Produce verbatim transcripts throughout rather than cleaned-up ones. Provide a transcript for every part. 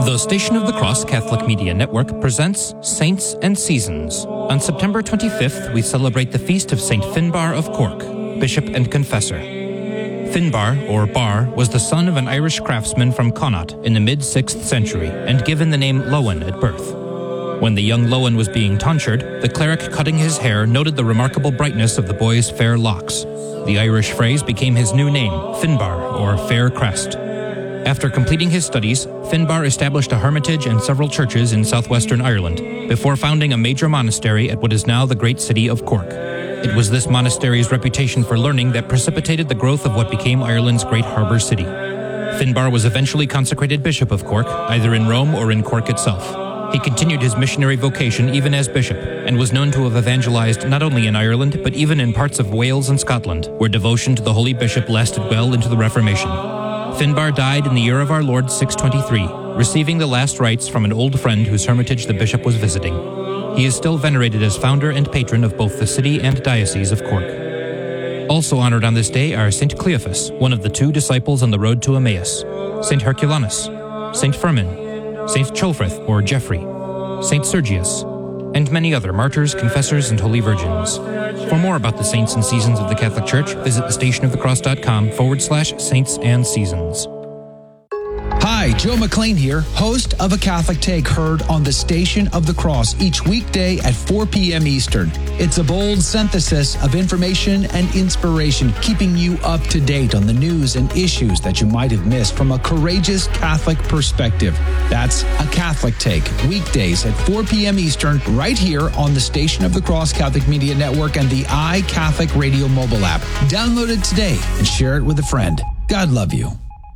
The Station of the Cross Catholic Media Network presents Saints and Seasons. On September twenty-fifth, we celebrate the feast of Saint Finbar of Cork, Bishop and Confessor. Finbar, or Bar, was the son of an Irish craftsman from Connaught in the mid-sixth century and given the name Lowen at birth. When the young Lowen was being tonsured, the cleric cutting his hair noted the remarkable brightness of the boy's fair locks. The Irish phrase became his new name, Finbar, or Fair Crest. After completing his studies, Finbar established a hermitage and several churches in southwestern Ireland, before founding a major monastery at what is now the great city of Cork. It was this monastery's reputation for learning that precipitated the growth of what became Ireland's great harbour city. Finbar was eventually consecrated Bishop of Cork, either in Rome or in Cork itself. He continued his missionary vocation even as bishop, and was known to have evangelized not only in Ireland, but even in parts of Wales and Scotland, where devotion to the holy bishop lasted well into the Reformation. Finbar died in the year of our Lord six twenty-three, receiving the last rites from an old friend whose hermitage the bishop was visiting. He is still venerated as founder and patron of both the city and diocese of Cork. Also honored on this day are Saint Cleophas, one of the two disciples on the road to Emmaus, Saint Herculanus, Saint Firmin, Saint Ceolfrith or Geoffrey, Saint Sergius, and many other martyrs, confessors, and holy virgins. For more about the saints and seasons of the Catholic Church, visit thestationofthecross.com forward slash saints and seasons. Hi, Joe McLean here, host of A Catholic Take, heard on the Station of the Cross each weekday at four p.m. Eastern. It's a bold synthesis of information and inspiration, keeping you up to date on the news and issues that you might have missed from a courageous Catholic perspective. That's A Catholic Take, weekdays at four p.m. Eastern, right here on the Station of the Cross Catholic Media Network and the iCatholic Radio mobile app. Download it today and share it with a friend. God love you.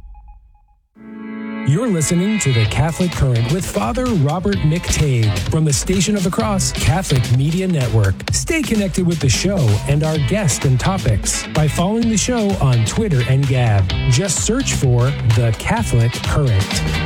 You're listening to The Catholic Current with Father Robert McTague from the Station of the Cross Catholic Media Network. Stay connected with the show and our guests and topics by following the show on Twitter and Gab. Just search for The Catholic Current.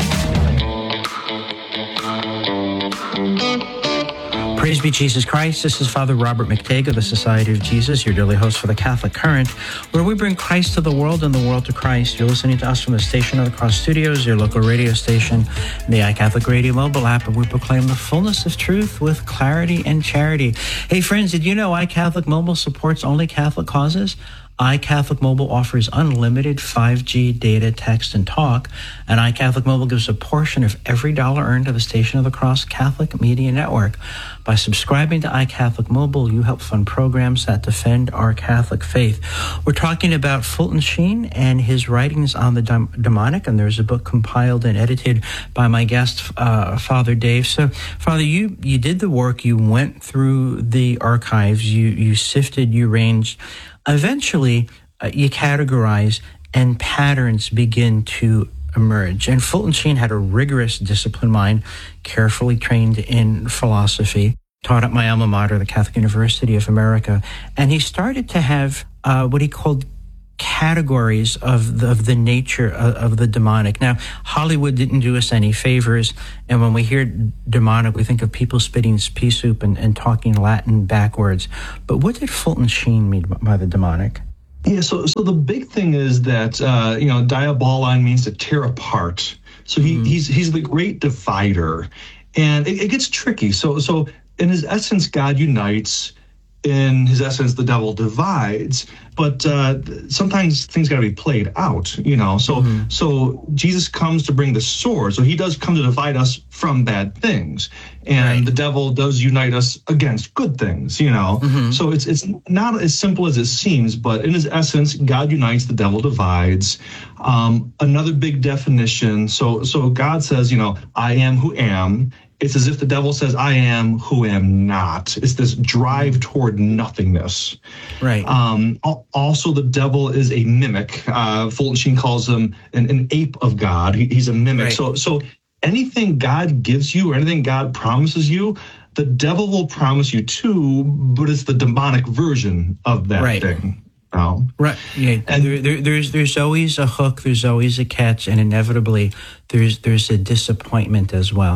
Praise be Jesus Christ. This is Father Robert McTague of the Society of Jesus, your daily host for the Catholic Current, where we bring Christ to the world and the world to Christ. You're listening to us from the Station of the Cross Studios, your local radio station, the iCatholic Radio mobile app, and we proclaim the fullness of truth with clarity and charity. Hey friends, did you know iCatholic Mobile supports only Catholic causes? iCatholic Mobile offers unlimited five G data, text, and talk, and iCatholic Mobile gives a portion of every dollar earned to the Station of the Cross Catholic Media Network. By subscribing to iCatholic Mobile, you help fund programs that defend our Catholic faith. We're talking about Fulton Sheen and his writings on the demonic, and there's a book compiled and edited by my guest, uh, Father Dave. So, Father, you, you did the work, you went through the archives, you, you sifted, you ranged. Eventually, uh, you categorize and patterns begin to emerge. And Fulton Sheen had a rigorous, disciplined mind, carefully trained in philosophy, taught at my alma mater, the Catholic University of America. And he started to have uh, what he called categories of the, of the nature of, of the demonic. Now, Hollywood didn't do us any favors, and when we hear demonic, we think of people spitting pea soup and, and talking Latin backwards. But what did Fulton Sheen mean by the demonic? Yeah, so so the big thing is that, uh, you know, diabolon means to tear apart. So he, mm-hmm. he's he's the great divider. And it, it gets tricky. So So in his essence, God unites. In his essence, the devil divides, but uh, sometimes things got to be played out, you know. So, mm-hmm. so Jesus comes to bring the sword. So he does come to divide us from bad things, and right. the devil does unite us against good things, you know. Mm-hmm. So it's it's not as simple as it seems, but in his essence, God unites, the devil divides. Um, another big definition. So, so God says, you know, I am who am. It's as if the devil says, I am who am not. It's this drive toward nothingness. Right. Um, also, the devil is a mimic. Uh, Fulton Sheen calls him an, an ape of God. He, he's a mimic. Right. So, so anything God gives you or anything God promises you, the devil will promise you too, but it's the demonic version of that right. thing. Oh. Right. Yeah. And there, there, there's there's always a hook, there's always a catch, and inevitably there's there's a disappointment as well.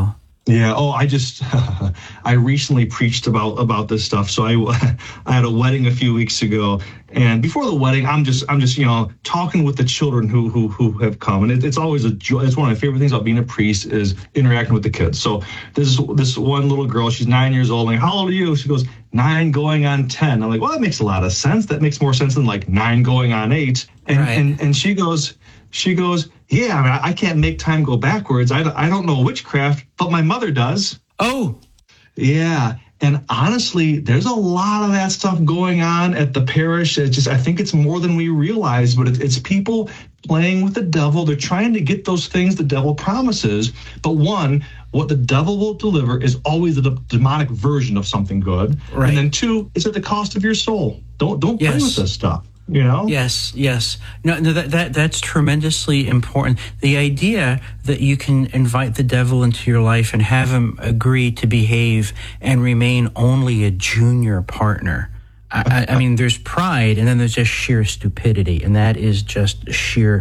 Yeah. Oh, I just, I recently preached about, about this stuff. So I, I had a wedding a few weeks ago, and before the wedding, I'm just, I'm just, you know, talking with the children who, who, who have come. And it, it's always a joy. It's one of my favorite things about being a priest is interacting with the kids. So this, this one little girl, she's nine years old. I'm like, how old are you? She goes, nine going on ten. I'm like, well, that makes a lot of sense. That makes more sense than like nine going on eight. And, right. and, and she goes, she goes, yeah, I mean, I can't make time go backwards. I, I don't know witchcraft, but my mother does. Oh, yeah. And honestly, there's a lot of that stuff going on at the parish. It's just, I think it's more than we realize, but it, it's people playing with the devil. They're trying to get those things the devil promises. But one, what the devil will deliver is always the demonic version of something good. Right. And then two, it's at the cost of your soul. Don't don't play Yes. with this stuff. You know? Yes, yes. No, no, that, that that's tremendously important. The idea that you can invite the devil into your life and have him agree to behave and remain only a junior partner. I, I, I mean, there's pride, and then there's just sheer stupidity, and that is just sheer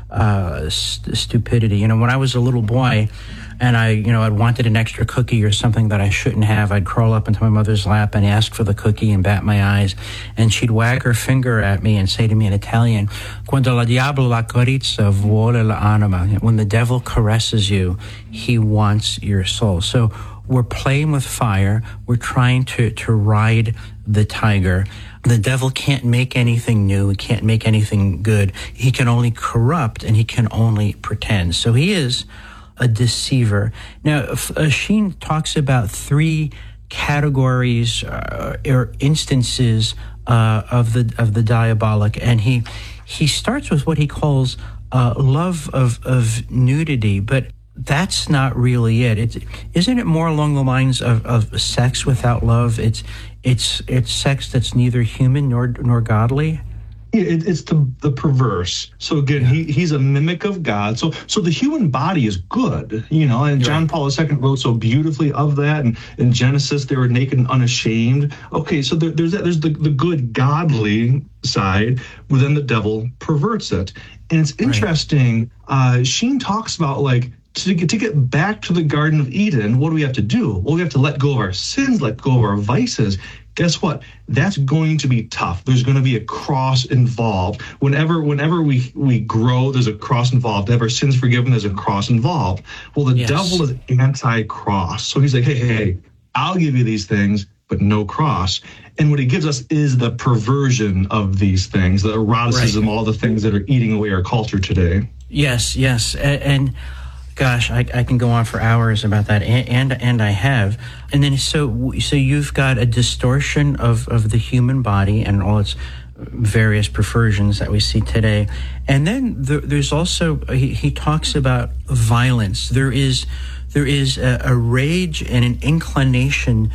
uh, st- stupidity. You know, when I was a little boy, and I, you know, I'd wanted an extra cookie or something that I shouldn't have, I'd crawl up into my mother's lap and ask for the cookie and bat my eyes, and she'd wag her finger at me and say to me in Italian, "Quando la diavolo la carezza vuole l'anima." When the devil caresses you, he wants your soul. So we're playing with fire. We're trying to, to ride the tiger. The devil can't make anything new. He can't make anything good. He can only corrupt, and he can only pretend. So he is a deceiver. Now, uh, Sheen talks about three categories uh, or instances uh, of the of the diabolic, and he he starts with what he calls uh, love of of nudity, but that's not really it. It's, isn't it more along the lines of, of sex without love? It's it's it's sex that's neither human nor nor godly. It, it's the the perverse. So again, yeah. he he's a mimic of God. So so the human body is good, you know. And John Paul the Second wrote so beautifully of that. And in Genesis, they were naked and unashamed. Okay, so there, there's that, there's the, the good godly side, but then the devil perverts it. And it's interesting. Right. Uh, Sheen talks about like. To get, to get back to the Garden of Eden, what do we have to do? Well, we have to let go of our sins, let go of our vices. Guess what? That's going to be tough. There's going to be a cross involved. Whenever whenever we, we grow, there's a cross involved. To have our sins forgiven, there's a cross involved. Well, the yes. devil is anti-cross. So he's like, hey, hey, hey, I'll give you these things, but no cross. And what he gives us is the perversion of these things, the eroticism, right. all the things that are eating away our culture today. Yes, yes. And... and gosh, I, I can go on for hours about that, and, and and I have. And then so so you've got a distortion of, of the human body and all its various perversions that we see today. And then there, there's also, he, he talks about violence. There is there is a, a rage and an inclination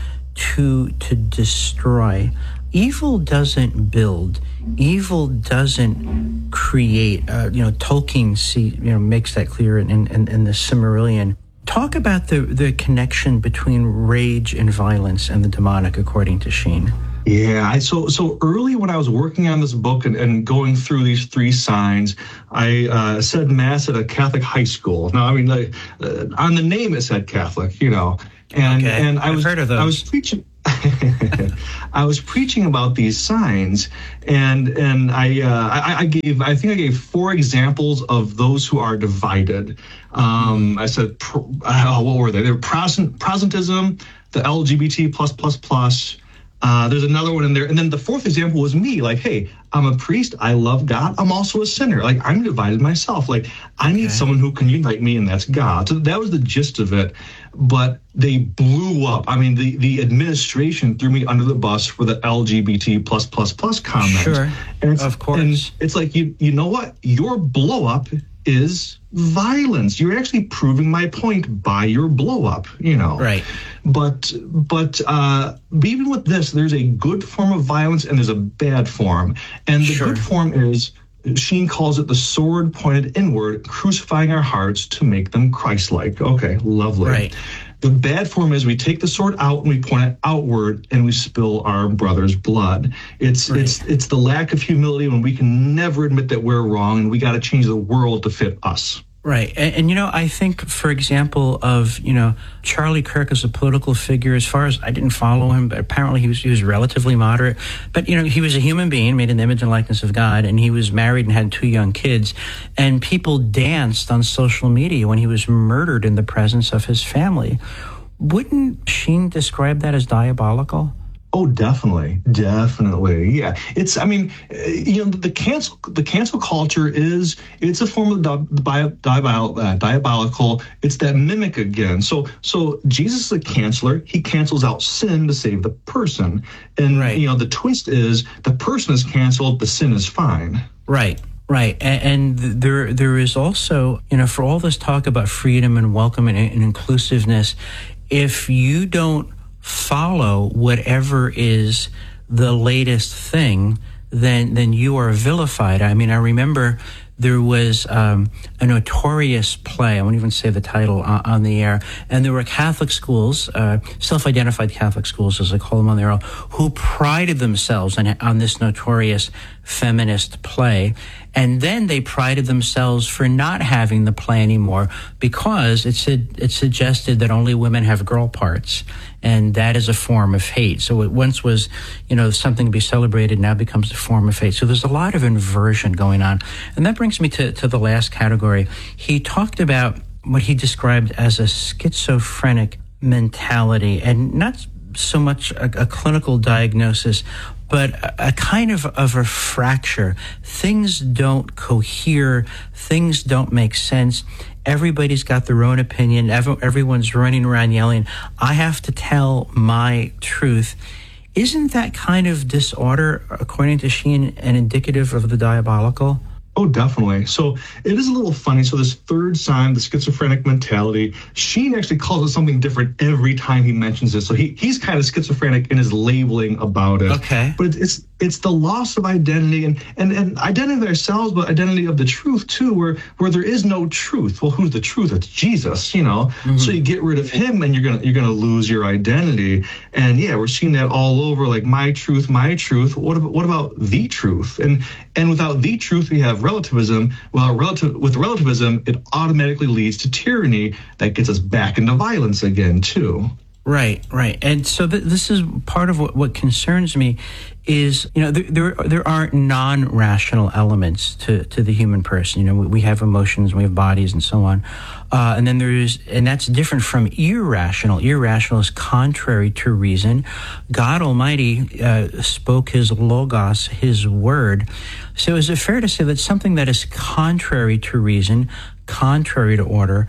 to to destroy. Evil doesn't build. Evil doesn't create. Uh, you know, Tolkien see, you know, makes that clear in, in, in the Silmarillion. Talk about the, the connection between rage and violence and the demonic, according to Sheen. Yeah, I, so so early when I was working on this book and, and going through these three signs, I uh, said Mass at a Catholic high school. Now, I mean, like, uh, on the name it said Catholic, you know, and okay. and I I've was heard of those. I was preaching. I was preaching about these signs, and and I, uh, I I gave I think I gave four examples of those who are divided. Um, I said, uh, what were they? They were Protestant, Protestantism, the L G B T plus plus plus. Uh, there's another one in there, and then the fourth example was me. Like, hey, I'm a priest. I love God. I'm also a sinner. Like, I'm divided myself. Like, I need okay. someone who can unite me, and that's God. So that was the gist of it. But they blew up. I mean, the, the administration threw me under the bus for the L G B T plus plus plus comment. Sure, and it's, of course. And it's like, you you know what? Your blow up is violence. You're actually proving my point by your blow up, you know. Right. But but uh, even with this, there's a good form of violence and there's a bad form. And the sure. good form is, Sheen calls it the sword pointed inward, crucifying our hearts to make them Christ-like. Okay, lovely. Right. The bad form is we take the sword out and we point it outward and we spill our brother's blood. It's right. it's it's the lack of humility when we can never admit that we're wrong and we got to change the world to fit us. Right. And, and, you know, I think, for example, of, you know, Charlie Kirk as a political figure, as far as I didn't follow him, but apparently he was, he was relatively moderate. But, you know, he was a human being made in the image and likeness of God, and he was married and had two young kids. And people danced on social media when he was murdered in the presence of his family. Wouldn't Sheen describe that as diabolical? Oh, definitely, definitely, yeah. It's, I mean, you know, the cancel, the cancel culture is, it's a form of di- diabol- uh, diabolical. It's that mimic again. So, so Jesus is a canceller. He cancels out sin to save the person, and right. you know, the twist is the person is canceled, the sin is fine. Right. Right, and, and there there is also, you know, for all this talk about freedom and welcome and, and inclusiveness, if you don't follow whatever is the latest thing, then then you are vilified. I mean, I remember there was um, a notorious play, I won't even say the title on, on the air, and there were Catholic schools, uh, self-identified Catholic schools, as I call them on their own, who prided themselves on, on this notorious feminist play. And then they prided themselves for not having the play anymore because it said, it suggested that only women have girl parts. And that is a form of hate. So it once was, you know, something to be celebrated, now becomes a form of hate. So there's a lot of inversion going on. And that brings me to, to the last category. He talked about what he described as a schizophrenic mentality, and not so much a, a clinical diagnosis, but a, a kind of, of a fracture. Things don't cohere. Things don't make sense. Everybody's got their own opinion. Every, everyone's running around yelling, I have to tell my truth. Isn't that kind of disorder, according to Sheen, an indicative of the diabolical? Oh, definitely. So it is a little funny. So this third sign, the schizophrenic mentality, Sheen actually calls it something different every time he mentions it. So he he's kind of schizophrenic in his labeling about it. Okay. But it's it's the loss of identity and, and, and identity of ourselves, but identity of the truth too, where where there is no truth. Well, who's the truth? It's Jesus, you know. Mm-hmm. So you get rid of him and you're gonna you're gonna lose your identity. And yeah, we're seeing that all over, like my truth, my truth. What about what about the truth? And and without the truth, we have relativism. Well, relative, with relativism, it automatically leads to tyranny that gets us back into violence again, too. Right, right. And so th- this is part of what, what concerns me is, you know, there there, there are non-rational elements to, to the human person. You know, we, we have emotions, we have bodies and so on. Uh, and then there's, and that's different from irrational. Irrational is contrary to reason. God Almighty uh, spoke his logos, his word. So is it fair to say that something that is contrary to reason, contrary to order,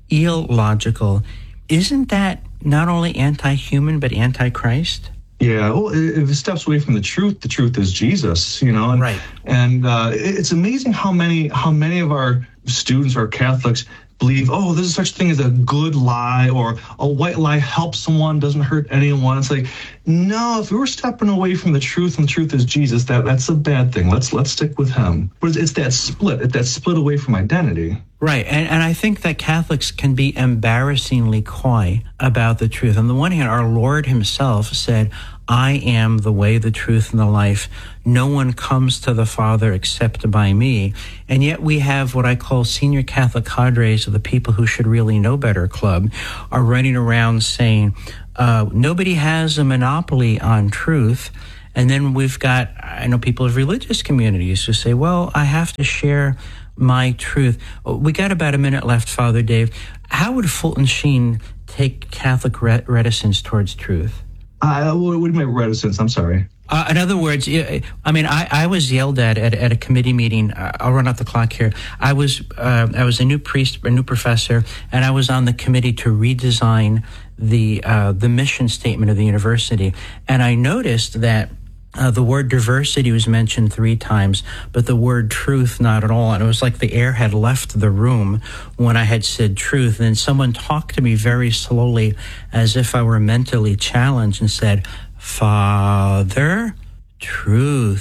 illogical, isn't that not only anti-human but anti-Christ? Yeah, well, if it steps away from the truth, the truth is Jesus, you know. And, right. And uh, it's amazing how many how many of our students or Catholics believe, oh, there's such thing as a good lie, or a white lie helps someone, doesn't hurt anyone. It's like, no, if we were stepping away from the truth and the truth is Jesus, that that's a bad thing. Let's let's stick with him. But it's that split, it's that split away from identity. Right, and, and I think that Catholics can be embarrassingly coy about the truth. On the one hand, our Lord himself said, I am the way, the truth, and the life. No one comes to the Father except by me. And yet we have what I call senior Catholic cadres of the people who should really know better club are running around saying, uh, nobody has a monopoly on truth. And then we've got, I know people of religious communities who say, well, I have to share my truth. We got about a minute left, Father Dave. How would Fulton Sheen take Catholic reticence towards truth? Uh, what do you mean reticence? I'm sorry. Uh, in other words, I mean, I, I was yelled at, at at a committee meeting. Uh, I'll run out the clock here. I was uh, I was a new priest, a new professor, and I was on the committee to redesign the uh, the mission statement of the university. And I noticed that Uh, the word diversity was mentioned three times, but the word truth not at all. And it was like the air had left the room when I had said truth. And then someone talked to me very slowly as if I were mentally challenged and said, Father, truth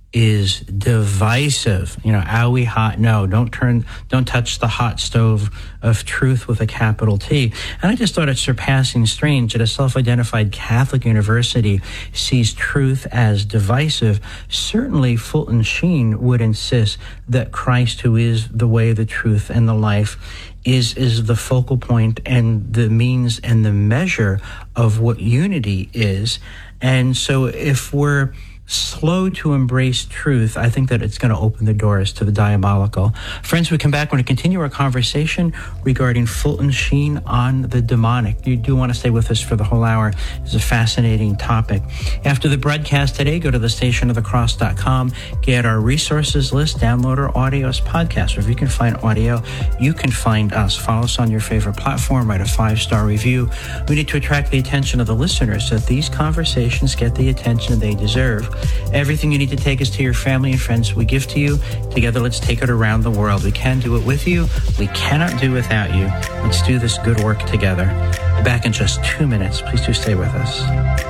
is divisive. You know, are we hot? No, don't turn, don't touch the hot stove of truth with a capital T. And I just thought it surpassing strange that a self-identified Catholic university sees truth as divisive. Certainly, Fulton Sheen would insist that Christ, who is the way, the truth, and the life, is is the focal point and the means and the measure of what unity is. And so if we're slow to embrace truth, I think that it's going to open the doors to the diabolical. Friends, we come back, we're going to continue our conversation regarding Fulton Sheen on the demonic. You do want to stay with us for the whole hour. It's a fascinating topic. After the broadcast today, go to the station of the cross dot com, get our resources list, download our audios podcast. Wherever you can find audio, you can find us. Follow us on your favorite platform, write a five-star review. We need to attract the attention of the listeners so that these conversations get the attention they deserve. Everything you need to take is to your family and friends we give to you. Together, let's take it around the world. We can do it with you. We cannot do without you. Let's do this good work together. Back in just two minutes. Please do stay with us.